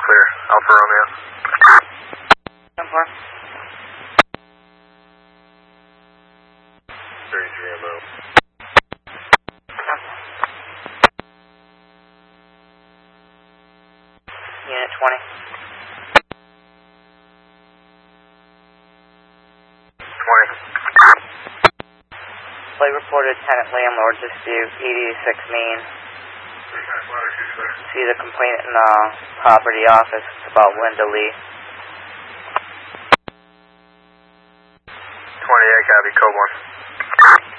clear. Alpha Romeo. 10-4. 33 MO. Unit 20. 20. Flight reported tenant landlord dispute, ED6 Main. See the complainant in the property office. It's about Linda Lee. 28, copy, code 1.